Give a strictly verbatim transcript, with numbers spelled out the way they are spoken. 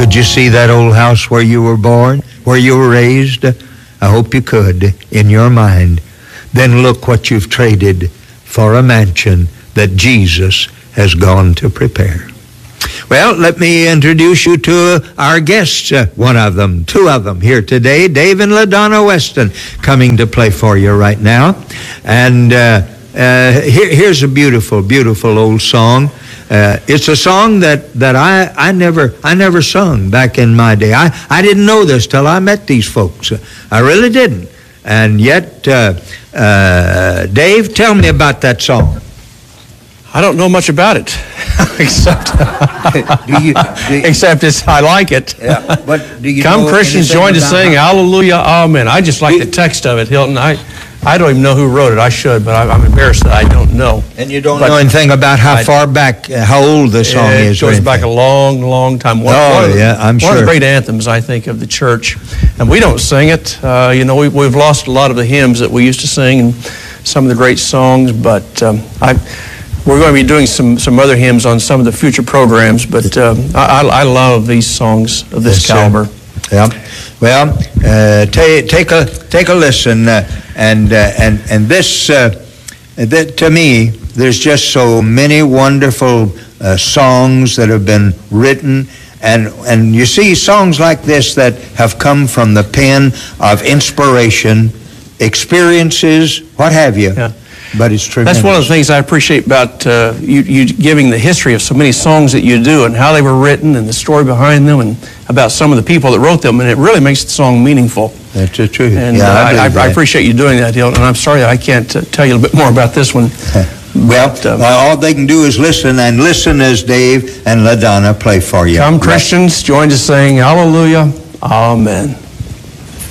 Could you see that old house where you were born, where you were raised? I hope you could in your mind. Then look what you've traded for a mansion that Jesus has gone to prepare. Well, let me introduce you to our guests, uh, one of them, two of them here today, Dave and LaDonna Weston, coming to play for you right now. And uh, uh, here, here's a beautiful, beautiful old song. Uh, it's a song that, that I, I never I never sung back in my day. I, I didn't know this till I met these folks. I really didn't. And yet, uh, uh, Dave, tell me about that song. I don't know much about it, except do you, do you, except it's I like it. Yeah, but do you Come know Christians, join to sing how? Hallelujah, Amen. I just like the text of it, Hilton. I, I don't even know who wrote it. I should, but I, I'm embarrassed that I don't know. And you don't but know anything about how I, far back, uh, how old the song it is? It goes back a long, long time. One, oh, one of the, yeah, I'm one sure. One of the great anthems, I think, of the church. And we don't sing it. Uh, you know, we, we've lost a lot of the hymns that we used to sing and some of the great songs, but um, I... We're going to be doing some, some other hymns on some of the future programs, but um, I, I love these songs of this yes, caliber. Sir. Yeah. Well, uh, take take a take a listen, uh, and uh, and and this uh, that to me, there's just so many wonderful uh, songs that have been written. And and you see songs like this that have come from the pen of inspiration, experiences, what have you. Yeah. But it's tremendous. That's one of the things I appreciate about uh, you, you giving the history of so many songs that you do and how they were written and the story behind them and about some of the people that wrote them, and it really makes the song meaningful. That's the truth. And yeah, uh, I, I, I, that. I appreciate you doing that, Hilton, and I'm sorry I can't uh, tell you a little bit more about this one. Well, but, um, uh, all they can do is listen, and listen as Dave and LaDonna play for you. Come Christians, join to sing Hallelujah, Amen.